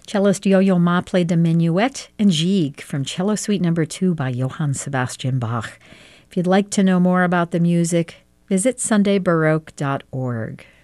Cellist Yo-Yo Ma played the Minuet and Gigue from Cello Suite No. 2 by Johann Sebastian Bach. If you'd like to know more about the music, visit sundaybaroque.org.